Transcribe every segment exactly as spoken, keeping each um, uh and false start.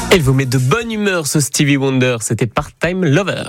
Elle vous met de bonne humeur, ce Stevie Wonder. C'était Part-Time Lover.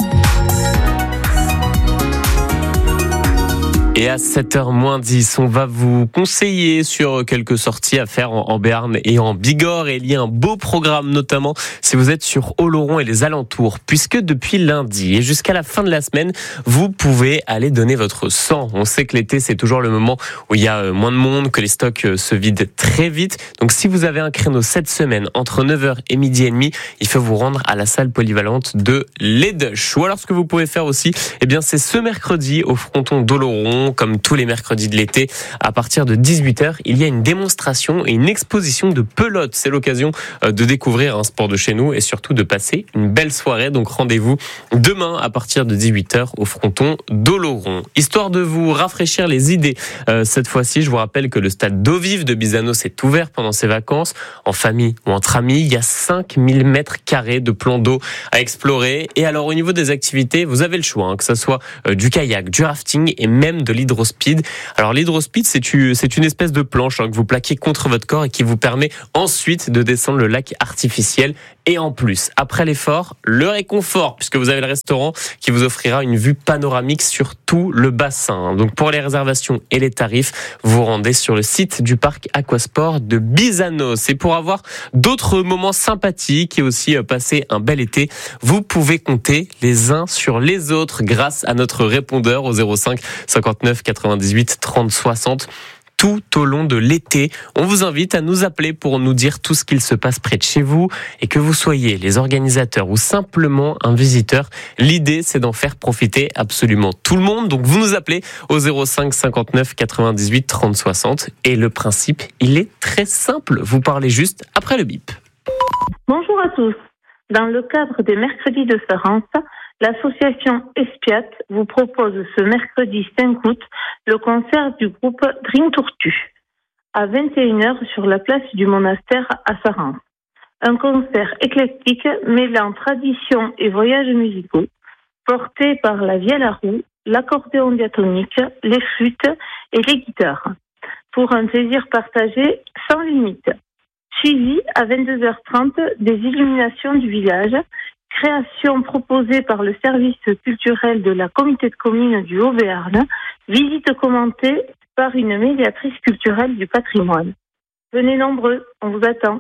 Et à sept heures moins dix, on va vous conseiller sur quelques sorties à faire en Béarn et en Bigorre. Et il y a un beau programme, notamment si vous êtes sur Oloron et les alentours, puisque depuis lundi et jusqu'à la fin de la semaine, vous pouvez aller donner votre sang. On sait que l'été, c'est toujours le moment où il y a moins de monde, que les stocks se vident très vite. Donc si vous avez un créneau cette semaine, entre neuf heures et midi et demi, il faut vous rendre à la salle polyvalente de l'Eduche. Ou alors ce que vous pouvez faire aussi, eh bien, c'est ce mercredi au fronton d'Oloron. Comme tous les mercredis de l'été, à partir de dix-huit heures, il y a une démonstration et une exposition de pelote. C'est l'occasion de découvrir un sport de chez nous et surtout de passer une belle soirée. Donc rendez-vous demain à partir de dix-huit heures au fronton d'Oloron. Histoire de vous rafraîchir les idées, euh, cette fois-ci, je vous rappelle que le stade d'eau vive de Bizanos est ouvert pendant ses vacances. En famille ou entre amis, il y a cinq mille mètres carrés de plans d'eau à explorer. Et alors au niveau des activités, vous avez le choix, hein, que ce soit euh, du kayak, du rafting et même de l'hydrospeed. Alors l'hydrospeed, c'est une espèce de planche hein, que vous plaquez contre votre corps et qui vous permet ensuite de descendre le lac artificiel. Et en plus, après l'effort, le réconfort, puisque vous avez le restaurant qui vous offrira une vue panoramique sur tout le bassin. Donc pour les réservations et les tarifs, vous vous rendez sur le site du parc aquasport de Bizanos. Et pour avoir d'autres moments sympathiques et aussi passer un bel été, vous pouvez compter les uns sur les autres grâce à notre répondeur au zéro cinq cinquante-neuf quatre-vingt-dix-huit trente soixante. Tout au long de l'été, on vous invite à nous appeler pour nous dire tout ce qu'il se passe près de chez vous et que vous soyez les organisateurs ou simplement un visiteur. L'idée, c'est d'en faire profiter absolument tout le monde. Donc vous nous appelez au zéro cinq cinquante-neuf quatre-vingt-dix-huit trente soixante et le principe, il est très simple. Vous parlez juste après le bip. Bonjour à tous. Dans le cadre des mercredis de Ferrance, l'association Espiat vous propose ce mercredi cinq août le concert du groupe Dream Tortue à vingt et une heures sur la place du monastère à Ferrance. Un concert éclectique mêlant tradition et voyages musicaux, porté par la vielle à roue, l'accordéon diatonique, les flûtes et les guitares, pour un plaisir partagé sans limite. Suivi à vingt-deux heures trente des illuminations du village, création proposée par le service culturel de la communauté de communes du Haut-Béarn, visite commentée par une médiatrice culturelle du patrimoine. Venez nombreux, on vous attend.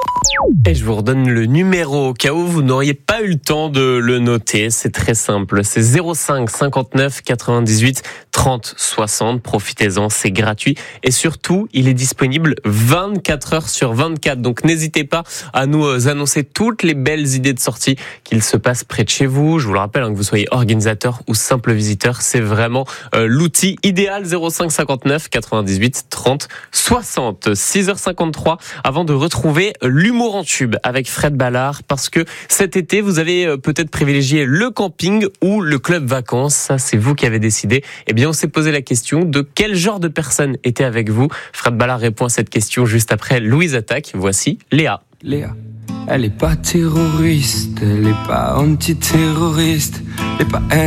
Et je vous redonne le numéro au cas où vous n'auriez pas eu le temps de le noter. C'est très simple. C'est zéro cinq cinquante-neuf quatre-vingt-dix-huit trente soixante. Profitez-en, c'est gratuit. Et surtout, il est disponible vingt-quatre heures sur vingt-quatre. Donc n'hésitez pas à nous annoncer toutes les belles idées de sortie qu'il se passe près de chez vous. Je vous le rappelle, hein, que vous soyez organisateur ou simple visiteur, c'est vraiment euh, l'outil idéal. Zéro cinq cinquante-neuf quatre-vingt-dix-huit trente soixante. six heures cinquante-trois avant de retrouver l'humour en tube avec Fred Ballard, parce que cet été, vous avez peut-être privilégié le camping ou le club vacances. Ça, c'est vous qui avez décidé. Eh bien, on s'est posé la question de quel genre de personnes étaient avec vous. Fred Ballard répond à cette question juste après Louise Attaque. Voici Léa. Léa, elle est pas terroriste, elle est pas antiterroriste, elle est pas